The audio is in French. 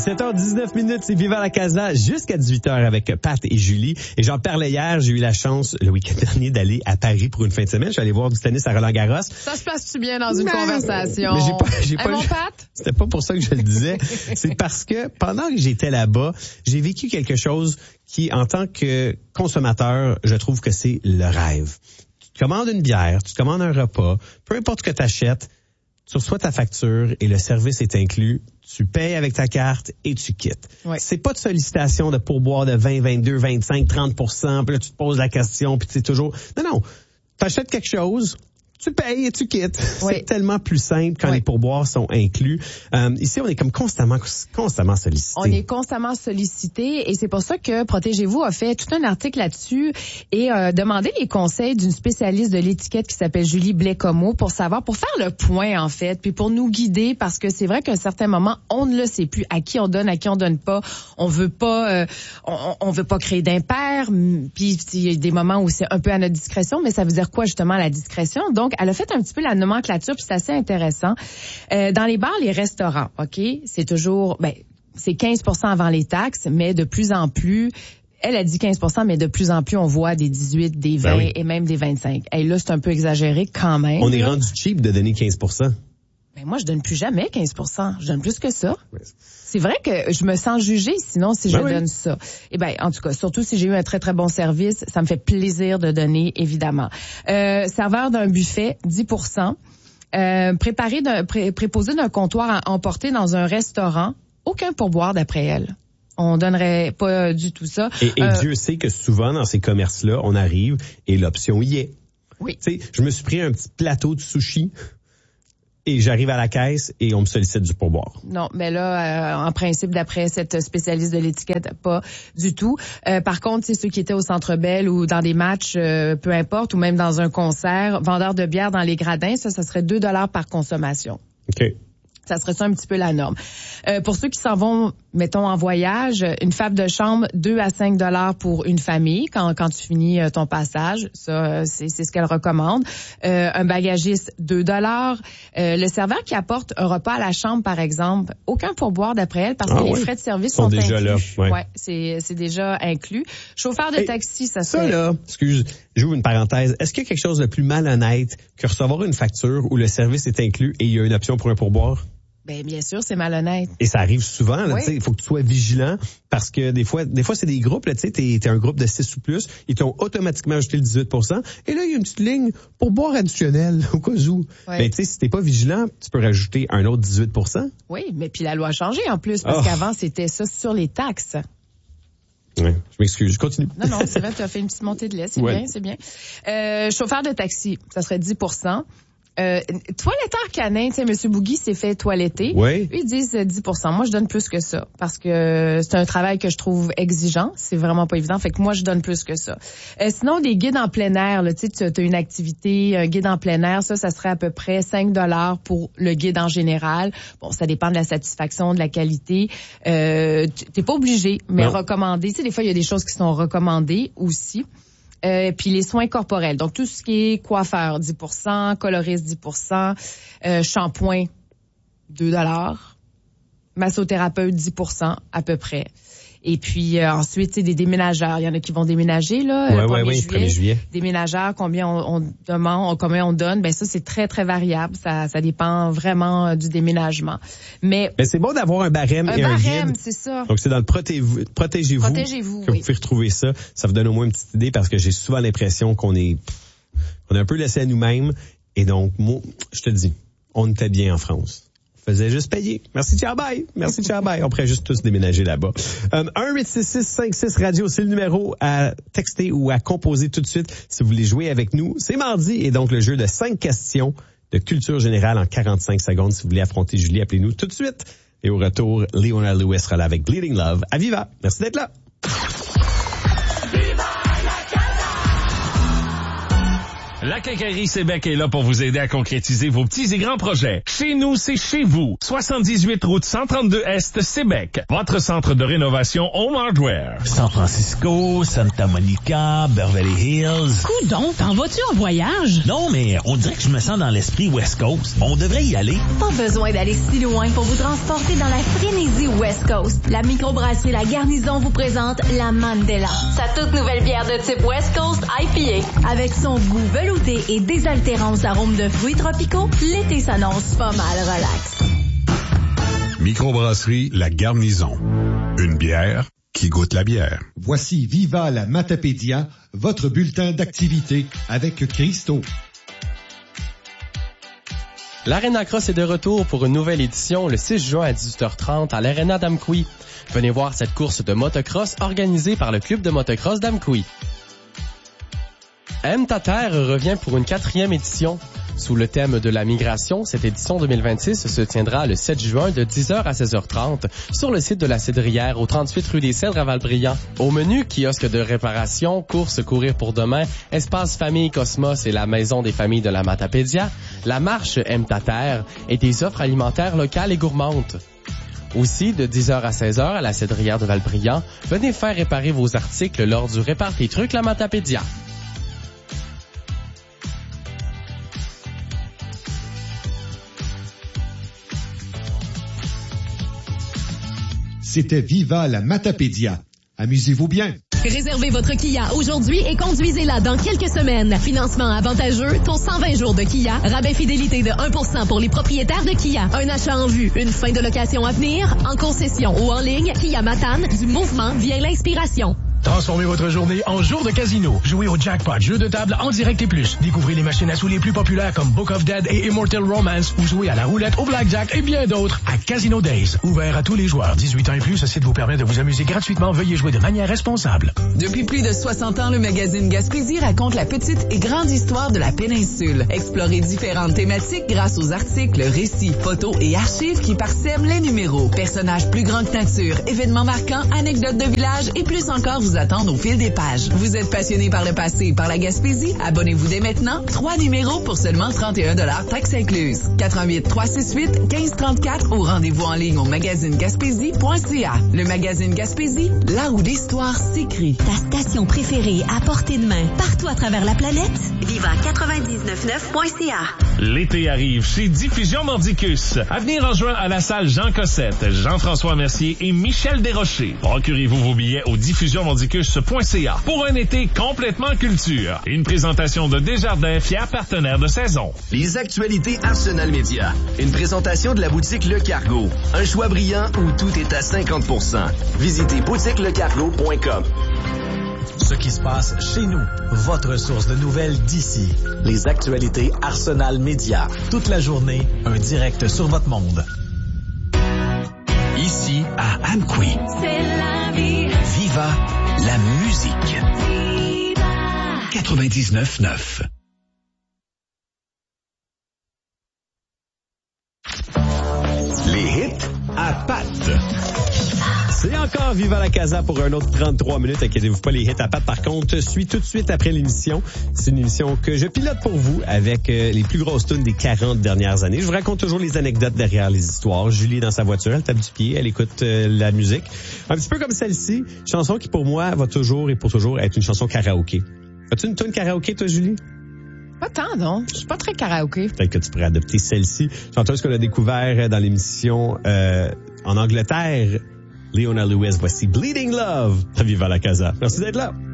17h19, c'est Viva la Casa jusqu'à 18h avec Pat et Julie. Et j'en parlais hier, j'ai eu la chance le week-end dernier d'aller à Paris pour une fin de semaine. Je suis allé voir du tennis à Roland-Garros. Ça se passe-tu bien dans une conversation? Mais j'ai pas mon Pat? C'était pas pour ça que je le disais. C'est parce que pendant que j'étais là-bas, j'ai vécu quelque chose qui, en tant que consommateur, je trouve que c'est le rêve. Tu te commandes une bière, tu te commandes un repas, peu importe ce que tu achètes, tu reçois ta facture et le service est inclus. Tu payes avec ta carte et tu quittes. Oui. C'est pas de sollicitation de pourboire de 20, 22, 25, 30%, puis là, tu te poses la question, puis tu sais toujours... Non. T'achètes quelque chose, tu payes et tu quittes. Oui. C'est tellement plus simple quand les pourboires sont inclus. Ici, on est comme constamment sollicité. On est constamment sollicité et c'est pour ça que Protégez-vous a fait tout un article là-dessus et demandé les conseils d'une spécialiste de l'étiquette qui s'appelle Julie Blais-Comeau pour faire le point en fait, puis pour nous guider parce que c'est vrai qu'à un certain moment, on ne le sait plus à qui on donne pas. On veut pas créer d'impair, puis il y a des moments où c'est un peu à notre discrétion, mais ça veut dire quoi justement la discrétion? Donc, elle a fait un petit peu la nomenclature, puis c'est assez intéressant. Dans les bars, les restaurants, OK, c'est toujours, c'est 15% avant les taxes, mais de plus en plus, elle a dit 15%, mais de plus en plus, on voit des 18, des 20 et même des 25. Et là, c'est un peu exagéré quand même. On est rendu cheap de donner 15%. Mais moi, je donne plus jamais 15%. Je donne plus que ça. Oui. C'est vrai que je me sens jugée sinon si je donne ça. Eh ben, en tout cas, surtout si j'ai eu un très, très bon service, ça me fait plaisir de donner, évidemment. Serveur d'un buffet, 10%. Préposé d'un comptoir à emporter dans un restaurant, aucun pourboire d'après elle. On donnerait pas du tout ça. Et Dieu sait que souvent, dans ces commerces-là, on arrive et l'option y est. Oui. Tu sais, je me suis pris un petit plateau de sushi et j'arrive à la caisse et on me sollicite du pourboire. Non, mais là, en principe, d'après cette spécialiste de l'étiquette, pas du tout. Par contre, ceux qui étaient au Centre Bell ou dans des matchs, peu importe, ou même dans un concert, vendeur de bière dans les gradins, ça serait 2 $ par consommation. OK. Ça serait ça un petit peu la norme. Pour ceux qui s'en vont, mettons, en voyage, une femme de chambre, 2 à 5 $ pour une famille quand tu finis ton passage. Ça, c'est ce qu'elle recommande. Un bagagiste, 2 $. Le serveur qui apporte un repas à la chambre, par exemple, aucun pourboire d'après elle parce que les frais de service sont déjà inclus. Là. Ouais, c'est déjà inclus. Chauffeur de taxi, ça serait... Ça, là, excuse, j'ouvre une parenthèse. Est-ce qu'il y a quelque chose de plus malhonnête que recevoir une facture où le service est inclus et il y a une option pour un pourboire? Ben, bien sûr, c'est malhonnête. Et ça arrive souvent, là, tu sais, il faut que tu sois vigilant parce que des fois c'est des groupes, là, tu sais, t'es un groupe de 6 ou plus, ils t'ont automatiquement ajouté le 18%, et là, il y a une petite ligne pour boire additionnel, au cas où. Ouais. Ben, tu sais, si t'es pas vigilant, tu peux rajouter un autre 18%. Oui, mais puis la loi a changé en plus, parce qu'avant, c'était ça sur les taxes. Oui, je m'excuse, je continue. Non, c'est vrai, tu as fait une petite montée de lait, c'est bien. Chauffeur de taxi, ça serait 10%. Toiletteur canin, tu sais, M. Bougui s'est fait toiletter. Oui. Ils disent 10%. Moi, je donne plus que ça parce que c'est un travail que je trouve exigeant. C'est vraiment pas évident. Fait que moi, je donne plus que ça. Sinon, des guides en plein air, là, tu sais, tu as une activité, un guide en plein air, ça serait à peu près 5 $ pour le guide en général. Bon, ça dépend de la satisfaction, de la qualité. T'es pas obligé, mais recommandé. Tu sais, des fois, il y a des choses qui sont recommandées aussi. Puis les soins corporels. Donc, tout ce qui est coiffeur, 10%, coloriste, 10%, shampoing, 2 $, massothérapeute, 10% à peu près. Et puis ensuite, c'est des déménageurs. Il y en a qui vont déménager là, le 1er juillet. Déménageurs, combien on demande, combien on donne, ben ça c'est très très variable. Ça dépend vraiment du déménagement. Mais c'est bon d'avoir un barème et un guide. C'est ça. Donc c'est dans le Protégez-vous que vous pouvez retrouver ça. Ça vous donne au moins une petite idée parce que j'ai souvent l'impression qu'on est un peu laissé à nous-mêmes. Et donc moi, je te dis, on était bien en France. Faisait juste payer. Merci, ciao, bye. Merci, ciao, bye. On pourrait juste tous déménager là-bas. 1-866-56-Radio, c'est le numéro à texter ou à composer tout de suite si vous voulez jouer avec nous. C'est mardi et donc le jeu de 5 questions de culture générale en 45 secondes. Si vous voulez affronter Julie, appelez-nous tout de suite. Et au retour, Leona Lewis sera là avec Bleeding Love. À Viva. Merci d'être là. La Quincaillerie Sébec est là pour vous aider à concrétiser vos petits et grands projets. Chez nous, c'est chez vous. 78 route 132 Est, Sébec. Votre centre de rénovation Home Hardware. San Francisco, Santa Monica, Beverly Hills. Coudon, t'en vas-tu en voyage? Non, mais on dirait que je me sens dans l'esprit West Coast. On devrait y aller. Pas besoin d'aller si loin pour vous transporter dans la frénésie West Coast. La microbrasserie La Garnison vous présente la Mandela. Sa toute nouvelle bière de type West Coast IPA. Avec son goût velouté et désaltérance d'arômes de fruits tropicaux, l'été s'annonce pas mal relax. Microbrasserie La Garnison. Une bière qui goûte la bière. Voici Viva la Matapédia, votre bulletin d'activité avec Christo. L'Arena Cross est de retour pour une nouvelle édition le 6 juin à 18h30 à l'Arena d'Amqui. Venez voir cette course de motocross organisée par le club de motocross d'Amqui. Aime ta terre revient pour une 4e édition. Sous le thème de la migration, cette édition 2026 se tiendra le 7 juin de 10h à 16h30 sur le site de la Cédrière au 38 rue des Cèdres à Valbriand. Au menu, kiosque de réparation, course courir pour demain, espace famille Cosmos et la maison des familles de la Matapédia, la marche Aime ta terre et des offres alimentaires locales et gourmandes. Aussi, de 10h à 16h à la Cédrière de Valbriand, venez faire réparer vos articles lors du Répare tes trucs la Matapédia. C'était Viva la Matapédia. Amusez-vous bien. Réservez votre Kia aujourd'hui et conduisez-la dans quelques semaines. Financement avantageux, taux 120 jours de Kia, rabais fidélité de 1% pour les propriétaires de Kia. Un achat en vue, une fin de location à venir, en concession ou en ligne, Kia Matane, du mouvement vient l'inspiration. Transformez votre journée en jour de casino. Jouez au jackpot, jeu de table en direct et plus. Découvrez les machines à sous les plus populaires comme Book of Dead et Immortal Romance ou jouez à la roulette, au blackjack et bien d'autres à Casino Days. Ouvert à tous les joueurs. 18 ans et plus, ce site vous permet de vous amuser gratuitement. Veuillez jouer de manière responsable. Depuis plus de 60 ans, le magazine Gaspésie raconte la petite et grande histoire de la péninsule. Explorez différentes thématiques grâce aux articles, récits, photos et archives qui parsèment les numéros. Personnages plus grands que nature, événements marquants, anecdotes de village et plus encore vous attendent au fil des pages. Vous êtes passionné par le passé et par la Gaspésie? Abonnez-vous dès maintenant. 3 numéros pour seulement 31$, taxes incluses. 88 368 1534 ou rendez-vous en ligne au magazinegaspésie.ca. Le magazine Gaspésie, là où l'histoire s'écrit. Ta station préférée à portée de main, partout à travers la planète? Viva 99.9.ca. L'été arrive chez Diffusion Mordicus. À venir en juin à la salle Jean Cossette, Jean-François Mercier et Michel Desrochers. Procurez-vous vos billets au diffusionmordicus.ca pour un été complètement culture. Une présentation de Desjardins, fier partenaire de saison. Les actualités Arsenal Média. Une présentation de la boutique Le Cargo. Un choix brillant où tout est à 50%. Visitez boutiquelecargo.com. Ce qui se passe chez nous. Votre source de nouvelles d'ici. Les actualités Arsenal Média. Toute la journée, un direct sur votre monde. Ici, à Amqui. C'est la vie. Viva la musique. Viva. 99.9. Les hits à pattes. C'est encore Viva la Casa pour un autre 33 minutes. Inquiétez-vous pas, les hits à pattes, par contre, suit tout de suite après l'émission. C'est une émission que je pilote pour vous avec les plus grosses tunes des 40 dernières années. Je vous raconte toujours les anecdotes derrière les histoires. Julie est dans sa voiture, elle tape du pied, elle écoute la musique. Un petit peu comme celle-ci, chanson qui pour moi va toujours et pour toujours être une chanson karaoké. As-tu une tune karaoké, toi, Julie? Pas tant, non. Je suis pas très karaoké. Peut-être que tu pourrais adopter celle-ci. Chanteuse qu'on a découvert dans l'émission en Angleterre. Leona Lewis, voici Bleeding Love. Viva la Casa. Merci d'être là.